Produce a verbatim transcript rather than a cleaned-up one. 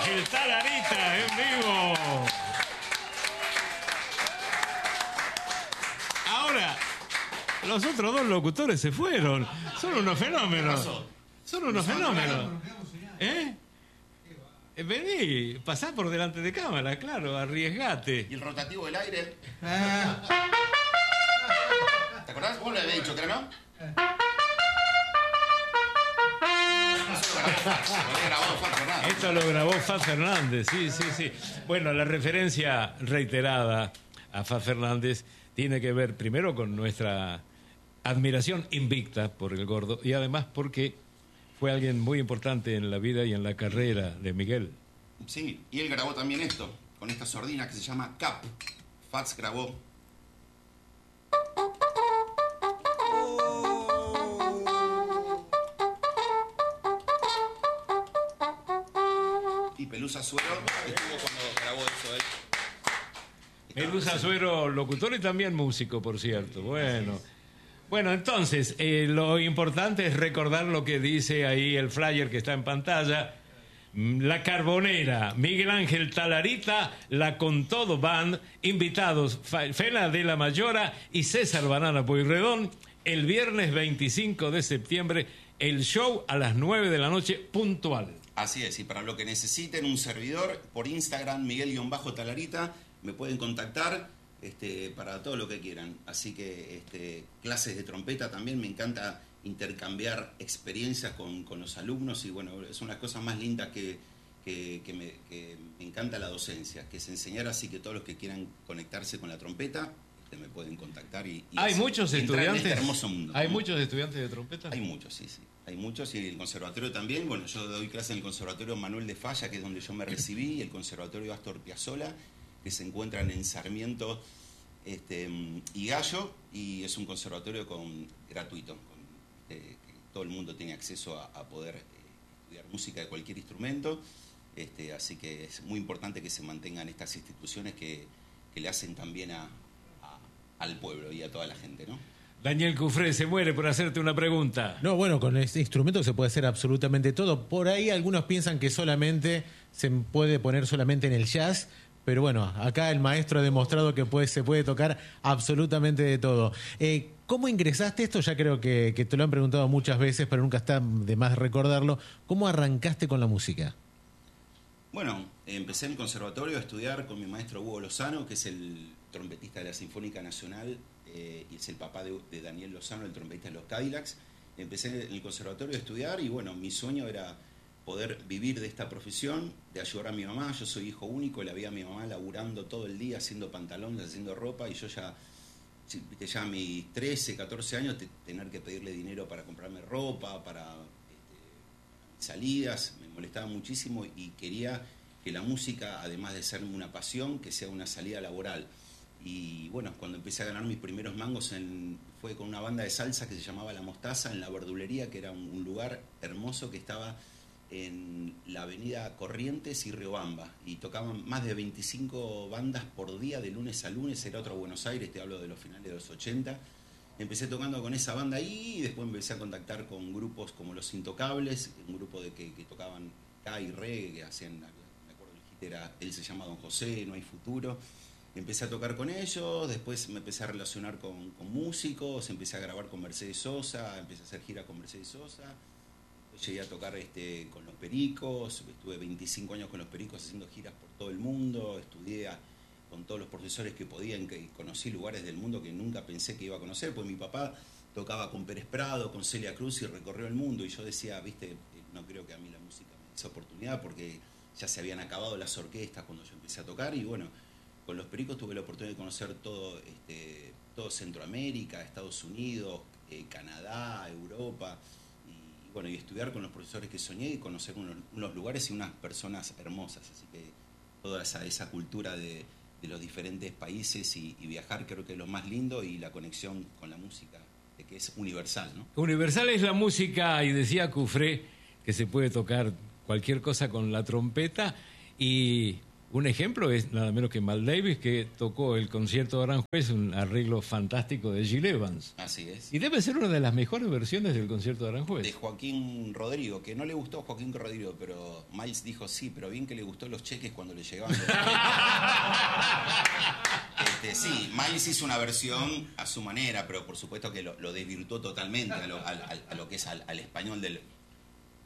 Ángel Talarita en vivo. Ahora, los otros dos locutores se fueron. Son unos fenómenos. Son unos fenómenos. ¿Eh? Eh, Vení, pasá por delante de cámara, claro, arriesgate. ¿Y el rotativo del aire? ¿Te acordás? Vos lo habías dicho, creo, ¿no? Esto lo grabó Faz Fernández, sí, sí, sí. Bueno, la referencia reiterada a Faz Fernández tiene que ver primero con nuestra admiración invicta por el Gordo y además porque fue alguien muy importante en la vida y en la carrera de Miguel. Sí, y él grabó también esto, con esta sordina que se llama Cap. Faz grabó. Y Pelusa Suero estuvo cuando grabó eso él. Pelusa Suero, locutor y también músico, por cierto. Bueno, bueno, entonces, eh, lo importante es recordar lo que dice ahí el flyer que está en pantalla. La Carbonera, Miguel Ángel Talarita, la Con Todo Band, invitados Fela de la Mayora y César Banana Pueyrredón, el viernes veinticinco de septiembre, el show a las nueve de la noche, puntual. Así es, y para lo que necesiten un servidor, por Instagram, Miguel-Talarita, me pueden contactar este, para todo lo que quieran. Así que este, clases de trompeta también, me encanta intercambiar experiencias con, con los alumnos y bueno, es una cosa más linda que, que, que, me, que me encanta la docencia, que es enseñar, así que todos los que quieran conectarse con la trompeta este, me pueden contactar y, y hay así, muchos entrar estudiantes en este hermoso mundo. Hay muchos estudiantes de trompeta. Hay muchos, sí, sí, hay muchos y el conservatorio también. Bueno, yo doy clase en el conservatorio Manuel de Falla, que es donde yo me recibí, y el conservatorio Astor Piazzolla, que se encuentran en Sarmiento este, y Gallo, y es un conservatorio con gratuito. Que todo el mundo tiene acceso a, a poder eh, estudiar música de cualquier instrumento, este, así que es muy importante que se mantengan estas instituciones que, que le hacen también a, a, al pueblo y a toda la gente, ¿no? Daniel Cufré se muere por hacerte una pregunta. No, bueno, con este instrumento se puede hacer absolutamente todo. Por ahí algunos piensan que solamente se puede poner solamente en el jazz, pero bueno, acá el maestro ha demostrado que puede, se puede tocar absolutamente de todo. Eh, ¿Cómo ingresaste esto? Ya creo que, que te lo han preguntado muchas veces, pero nunca está de más recordarlo. ¿Cómo arrancaste con la música? Bueno, empecé en el conservatorio a estudiar con mi maestro Hugo Lozano, que es el trompetista de la Sinfónica Nacional eh, y es el papá de, de Daniel Lozano, el trompetista de los Cadillacs. Empecé en el conservatorio a estudiar y bueno, mi sueño era poder vivir de esta profesión, de ayudar a mi mamá. Yo soy hijo único, la vi a mi mamá laburando todo el día, haciendo pantalones, haciendo ropa, y yo ya, ya a mis trece, catorce años, te, tener que pedirle dinero para comprarme ropa, para, este, para salidas, me molestaba muchísimo y quería que la música, además de ser una pasión, que sea una salida laboral. Y bueno, cuando empecé a ganar mis primeros mangos en, fue con una banda de salsa que se llamaba La Mostaza, en la verdulería, que era un, un lugar hermoso que estaba en la avenida Corrientes y Riobamba, y tocaban más de veinticinco bandas por día, de lunes a lunes. Era otro Buenos Aires, te hablo de los finales de los ochenta. Empecé tocando con esa banda ahí y después empecé a contactar con grupos como Los Intocables, un grupo de que, que tocaban ska y reggae, que hacían, me acuerdo, el hit era Él se llama Don José, No hay futuro. Empecé a tocar con ellos, después me empecé a relacionar con, con músicos, empecé a grabar con Mercedes Sosa, empecé a hacer gira con Mercedes Sosa. Llegué a tocar este, con los Pericos, estuve veinticinco años con los Pericos haciendo giras por todo el mundo, estudié a, con todos los profesores que podían, que conocí lugares del mundo que nunca pensé que iba a conocer, pues mi papá tocaba con Pérez Prado, con Celia Cruz y recorrió el mundo, y yo decía, viste, no creo que a mí la música me dé esa oportunidad porque ya se habían acabado las orquestas cuando yo empecé a tocar, y bueno, con los Pericos tuve la oportunidad de conocer todo, este, todo Centroamérica, Estados Unidos, eh, Canadá, Europa. Bueno, y estudiar con los profesores que soñé y conocer unos, unos lugares y unas personas hermosas. Así que toda esa, esa cultura de, de los diferentes países y, y viajar creo que es lo más lindo, y la conexión con la música, de que es universal, ¿no? Universal es la música, y decía Cufré que se puede tocar cualquier cosa con la trompeta, y Un ejemplo es nada menos que Mal Davis, que tocó el concierto de Aranjuez, un arreglo fantástico de Gil Evans. Así es. Y debe ser una de las mejores versiones del concierto de Aranjuez. De Joaquín Rodrigo, que no le gustó a Joaquín Rodrigo, pero Miles dijo sí, pero bien que le gustó los cheques cuando le llegaban. este, sí, Miles hizo una versión a su manera, pero por supuesto que lo, lo desvirtuó totalmente a lo, a, a lo que es al, al español del,